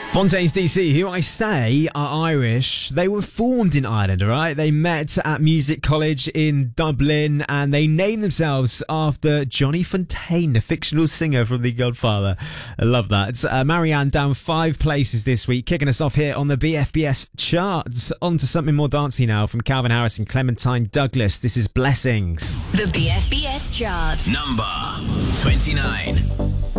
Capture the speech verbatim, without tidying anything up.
Fontaines D C, who I say are Irish, they were formed in Ireland, alright? They met at Music College in Dublin and they named themselves after Johnny Fontaine, the fictional singer from The Godfather. I love that. Uh, Marianne down five places this week, kicking us off here on the B F B S charts. On to something more dancey now from Calvin Harris and Clementine Douglas. This is Blessings. The B F B S chart. Number twenty-nine.